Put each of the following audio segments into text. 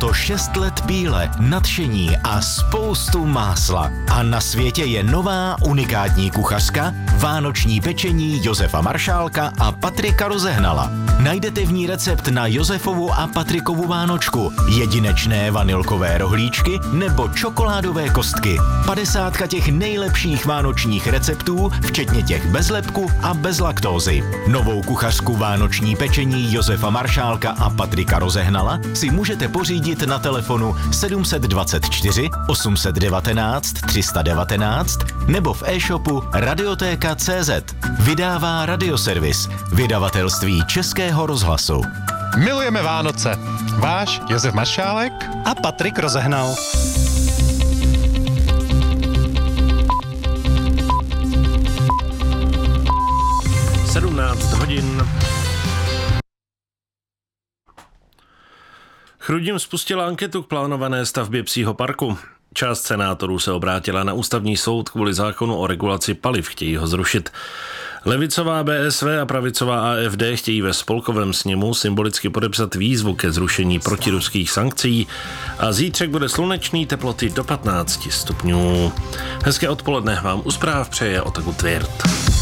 to 6 let píle, nadšení a spoustu másla. A na světě je nová unikátní kuchařka, vánoční pečení Josefa Maršálka a Patrika Rozehnala. Najdete v ní recept na Josefovu a Patrikovu vánočku, jedinečné vanilkové rohlíčky nebo čokoládové kostky. 50 těch nejlepších vánočních receptů, včetně těch bez lepku a bez laktózy. Novou kuchařku vánoční pečení Josefa Maršálka a Patrika Rozehnala si můžete pořídit na telefonu 724 819 319 nebo v e-shopu radiotéka.cz. Vydává Radioservis, vydavatelství Českého rozhlasu. Milujeme Vánoce. Váš Josef Maršálek a Patrik Rozehnal. Hodin. Chrudim spustila anketu k plánované stavbě psího parku. Část senátorů se obrátila na ústavní soud kvůli zákonu o regulaci paliv, chtějí ho zrušit. Levicová BSV a pravicová AfD chtějí ve spolkovém sněmu symbolicky podepsat výzvu ke zrušení protiruských sankcí a zítřek bude slunečný, teploty do 15 stupňů. Hezké odpoledne vám u zpráv přeje Otaku Tvirt.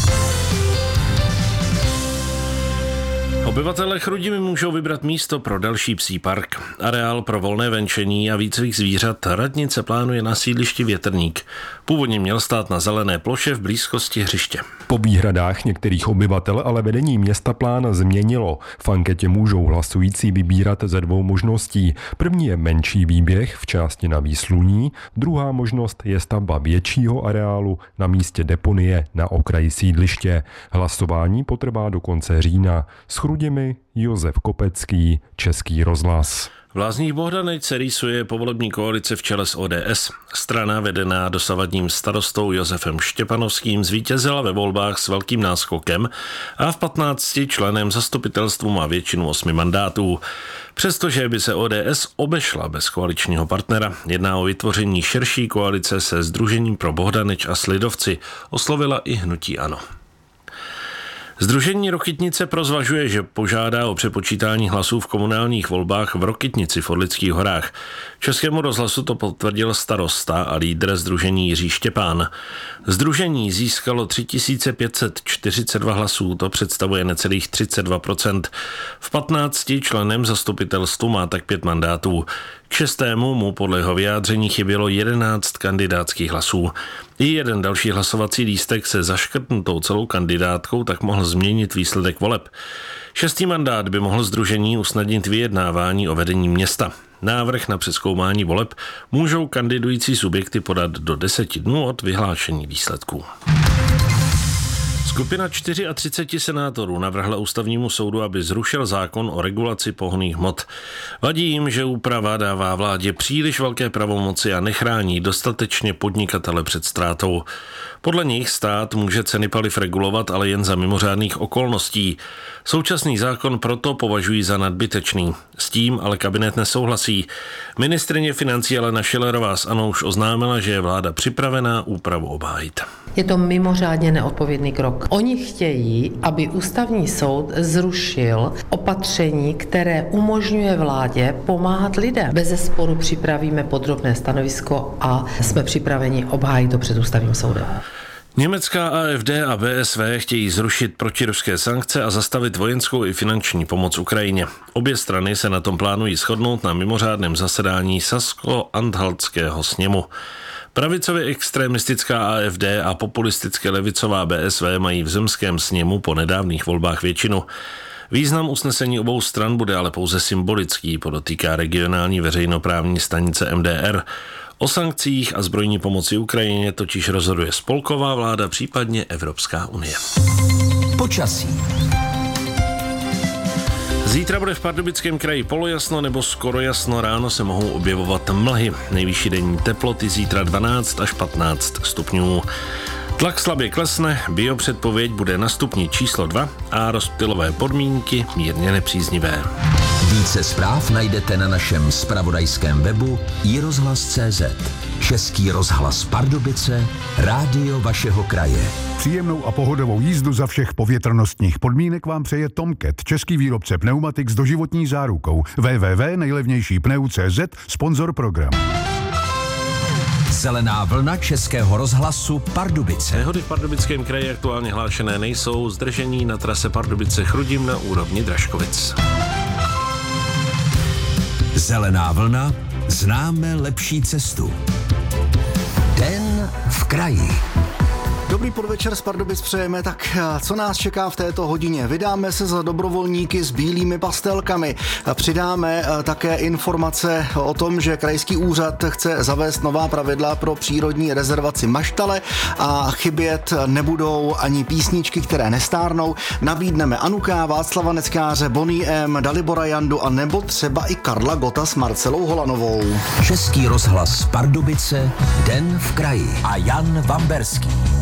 Obyvatelé Chrudimi můžou vybrat místo pro další psí park. Areál pro volné venčení a výcvik zvířat radnice plánuje na sídlišti Větrník. Původně měl stát na zelené ploše v blízkosti hřiště. Po výhradách některých obyvatel ale vedení města plán změnilo. V anketě můžou hlasující vybírat ze 2 možností. První je menší výběh v části na Výsluní, druhá možnost je stavba většího areálu na místě deponie na okraji sídliště. Hlasování potrvá do konce října. S Chrudimi Josef Kopecký, Český rozhlas. V Lázních Bohdanec se rýsuje povolební koalice v čele s ODS. Strana vedená dosavadním starostou Josefem Štěpanovským zvítězila ve volbách s velkým náskokem a v 15 členem zastupitelstvu má většinu 8 mandátů. Přestože by se ODS obešla bez koaličního partnera, jedná o vytvoření širší koalice se Sdružením pro Bohdaneč a Slidovci, oslovila i hnutí ANO. Sdružení Rokytnice prozvažuje, že požádá o přepočítání hlasů v komunálních volbách v Rokytnici v Orlických horách. Českému rozhlasu to potvrdil starosta a lídr sdružení Jiří Štěpán. Sdružení získalo 3542 hlasů, to představuje necelých 32%. V 15 členem zastupitelstvu má tak 5 mandátů. K 6. mu podle jeho vyjádření chybělo 11 kandidátských hlasů. I jeden další hlasovací lístek se zaškrtnutou celou kandidátkou tak mohl změnit výsledek voleb. 6. mandát by mohl sdružení usnadnit vyjednávání o vedení města. Návrh na přezkoumání voleb můžou kandidující subjekty podat do 10 dnů od vyhlášení výsledků. Skupina 34 senátorů navrhla ústavnímu soudu, aby zrušil zákon o regulaci pohonných hmot. Vadí jim, že úprava dává vládě příliš velké pravomoci a nechrání dostatečně podnikatele před ztrátou. Podle nich stát může ceny paliv regulovat, ale jen za mimořádných okolností. Současný zákon proto považují za nadbytečný. S tím ale kabinet nesouhlasí. Ministryně financí Alena Schillerová z ANO už oznámila, že je vláda připravená úpravu obhájit. Je to mimořádně neodpovědný krok. Oni chtějí, aby ústavní soud zrušil opatření, které umožňuje vládě pomáhat lidem. Bezesporu připravíme podrobné stanovisko a jsme připraveni obhájit to před ústavním soudem. Německá AfD a BSV chtějí zrušit protiruské sankce a zastavit vojenskou i finanční pomoc Ukrajině. Obě strany se na tom plánují shodnout na mimořádném zasedání Sasko-Anhaltského sněmu. Pravicově extremistická AfD a populistické levicová BSV mají v zemském sněmu po nedávných volbách většinu. Význam usnesení obou stran bude ale pouze symbolický, podotýká regionální veřejnoprávní stanice MDR. O sankcích a zbrojní pomoci Ukrajině totiž rozhoduje spolková vláda, případně Evropská unie. Počasí. Zítra bude v Pardubickém kraji polojasno nebo skoro jasno, ráno se mohou objevovat mlhy. Nejvyšší denní teploty zítra 12 až 15 stupňů. Tlak slabě klesne, biopředpověď bude na stupni číslo 2 a rozptylové podmínky mírně nepříznivé. Více zpráv najdete na našem zpravodajském webu iRozhlas.cz. Český rozhlas Pardubice, rádio vašeho kraje. Příjemnou a pohodovou jízdu za všech povětrnostních podmínek vám přeje Tomcat, český výrobce pneumatik s doživotní zárukou. www.nejlevnějšípneu.cz, sponzor programu. Zelená vlna Českého rozhlasu Pardubice. Nehody v Pardubickém kraji aktuálně hlášené nejsou, zdržení na trase Pardubice-Chrudim na úrovni Dražkovic. Zelená vlna, známe lepší cestu. Den v kraji. Dobrý podvečer z Pardubic přejeme, tak co nás čeká v této hodině? Vydáme se za dobrovolníky s bílými pastelkami. Přidáme také informace o tom, že krajský úřad chce zavést nová pravidla pro přírodní rezervaci Maštale a chybět nebudou ani písničky, které nestárnou. Nabídneme Anuka, Václava Neckáře, Bonnie M, Dalibora Jandu a nebo třeba i Karla Gota s Marcelou Holanovou. Český rozhlas Pardubice, Den v kraji a Jan Vamberský.